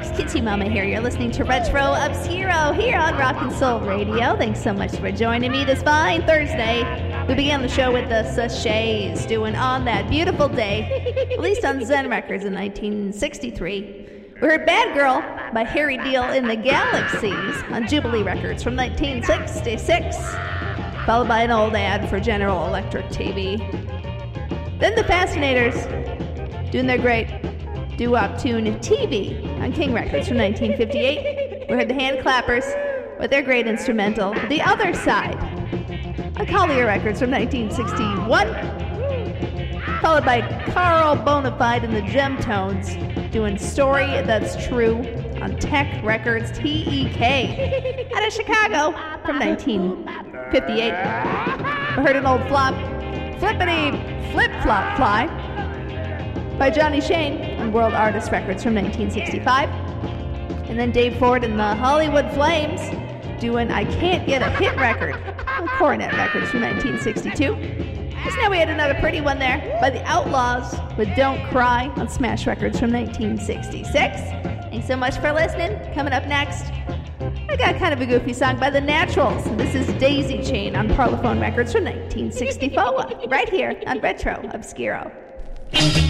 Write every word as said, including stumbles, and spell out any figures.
folks, Kitsy Mama here. You're listening to Retro Obscuro here on Rock and Soul Radio. Thanks so much for joining me this fine Thursday. We began the show with the Sachets doing On That Beautiful Day, released on Zen Records in nineteen sixty-three. We heard Bad Girl by Harry Deal in the Galaxies on Jubilee Records from nineteen sixty-six, followed by an old ad for General Electric T V. Then the Fascinators doing their great doo-wop tune T V on King Records from nineteen fifty-eight. We heard the Hand Clappers with their great instrumental The Other Side on Collier Records from nineteen sixty-one, followed by Carl Bonafide and the Gemtones doing Story That's True on Tech Records T E K out of Chicago from nineteen fifty-eight. We heard an old flop, Flippity Flip Flop Fly by Johnny Shane on World Artist Records from nineteen sixty-five. And then Dave Ford and the Hollywood Flames doing I Can't Get a Hit Record on Coronet Records from nineteen sixty-two. Just now we had another pretty one there by the Outlaws with Don't Cry on Smash Records from nineteen sixty-six. Thanks so much for listening. Coming up next, I got kind of a goofy song by The Naturals. This is Daisy Chain on Parlophone Records from nineteen sixty-four, right here on Retro Obscuro.